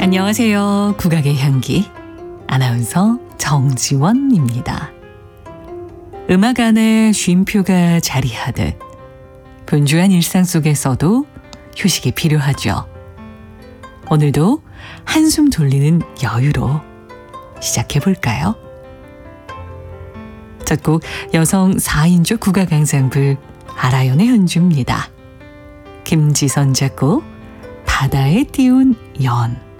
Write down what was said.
안녕하세요. 국악의 향기 아나운서 정지원입니다. 음악 안에 쉼표가 자리하듯 분주한 일상 속에서도 휴식이 필요하죠. 오늘도 한숨 돌리는 여유로 시작해볼까요? 첫 곡 여성 4인조 국악 앙상블 아라연의 연주입니다. 김지선 작곡 바다에 띄운 연.